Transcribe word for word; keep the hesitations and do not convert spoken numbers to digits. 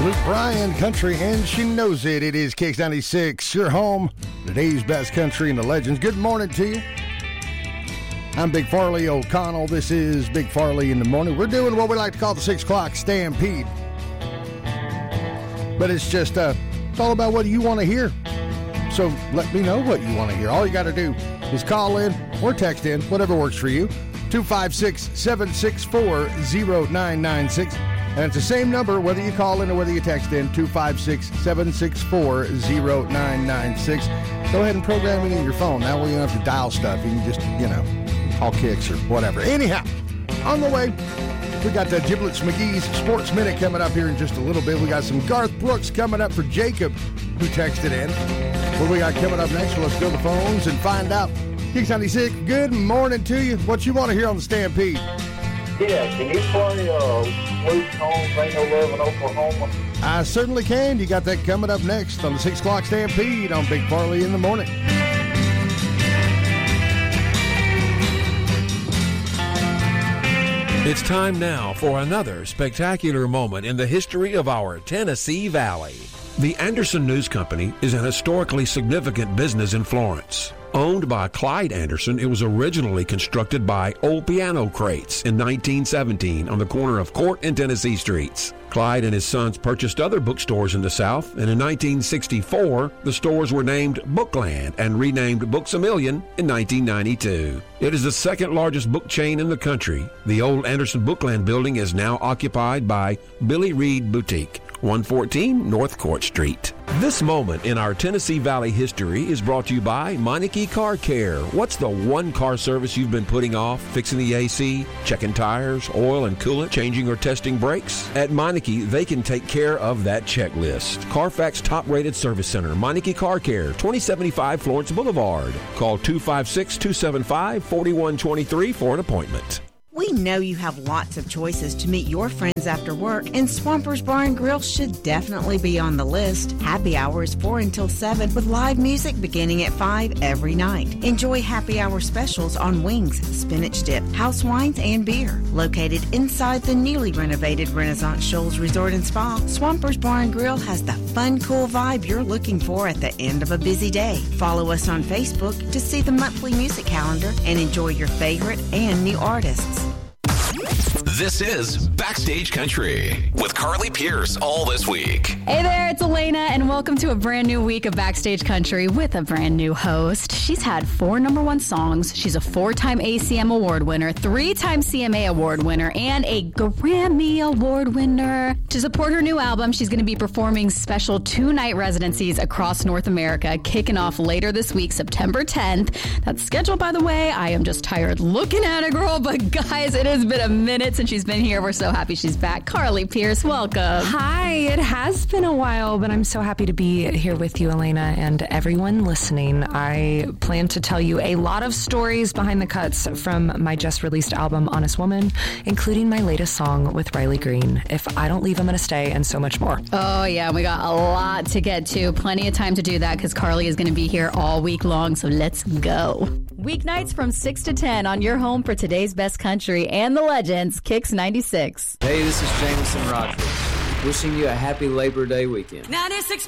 Luke Bryan, country, and she knows it. It is Kicks ninety-six, your home, today's best country and the legends. Good morning to you. I'm Big Farley O'Connell. This is Big Farley in the morning. We're doing what we like to call the six o'clock stampede. But it's just, uh, it's all about what you want to hear. So let me know what you want to hear. All you got to do is call in or text in, whatever works for you, two five six, seven six four, zero nine nine six. And it's the same number whether you call in or whether you text in, two five six, seven six four, zero nine nine six. Go ahead and program it in your phone. That way you don't have to dial stuff. You can just, you know, call Kicks or whatever. Anyhow, on the way, we got the Giblets McGee's Sports Minute coming up here in just a little bit. We got some Garth Brooks coming up for Jacob, who texted in. What we got coming up next? Well, let's go to the phones and find out. Kicks ninety-six, good morning to you. What you want to hear on the Stampede? Yeah, can you play uh, Luke Combs, Ain't No Love in Oklahoma? I certainly can. You got that coming up next on the six o'clock Stampede on Big Farley in the morning. It's time now for another spectacular moment in the history of our Tennessee Valley. The Anderson News Company is an historically significant business in Florence. Owned by Clyde Anderson, it was originally constructed by Old Piano Crates in nineteen seventeen on the corner of Court and Tennessee Streets. Clyde and his sons purchased other bookstores in the South, and in nineteen sixty-four, the stores were named Bookland and renamed Books A Million in nineteen ninety-two. It is the second largest book chain in the country. The old Anderson Bookland building is now occupied by Billy Reed Boutique, one fourteen North Court Street. This moment in our Tennessee Valley history is brought to you by Meineke Car Care. What's the one car service you've been putting off? Fixing the A C, checking tires, oil and coolant, changing or testing brakes? At Meineke, they can take care of that checklist. Carfax top-rated service center, Meineke Car Care, twenty seventy-five Florence Boulevard. Call two five six, two seven five, four one two three for an appointment. We know you have lots of choices to meet your friends after work, and Swampers Bar and Grill should definitely be on the list. Happy hour is four until seven with live music beginning at five every night. Enjoy happy hour specials on wings, spinach dip, house wines, and beer. Located inside the newly renovated Renaissance Shoals Resort and Spa, Swampers Bar and Grill has the fun, cool vibe you're looking for at the end of a busy day. Follow us on Facebook to see the monthly music calendar and enjoy your favorite and new artists. This is Backstage Country with Carly Pierce all this week. Hey there, it's Elena, and welcome to a brand new week of Backstage Country with a brand new host. She's had four number one songs. She's a four-time A C M Award winner, three-time C M A Award winner, and a Grammy Award winner. To support her new album, she's going to be performing special two-night residencies across North America, kicking off later this week, September tenth. That's scheduled, by the way. I am just tired looking at it, girl, but guys, it has been a minute since she's been here. We're so happy she's back. Carly Pierce, welcome. Hi, it has been a while, but I'm so happy to be here with you, Elena, and everyone listening. I plan to tell you a lot of stories behind the cuts from my just released album, Honest Woman, including my latest song with Riley Green, If I Don't Leave, I'm Gonna Stay, and so much more. Oh, yeah, we got a lot to get to. Plenty of time to do that because Carly is going to be here all week long, so let's go. Weeknights from six to ten on your home for today's best country and the legends, Kicks ninety-six. Hey, this is Jameson Rodgers, wishing you a happy Labor Day weekend. ninety-six